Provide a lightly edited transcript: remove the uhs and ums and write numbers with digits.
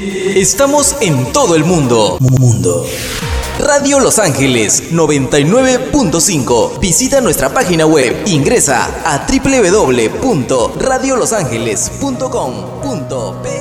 Estamos en todo el mundo. Radio Los Ángeles 99.5. Visita nuestra página web. Ingresa a www.radiolosangeles.com.p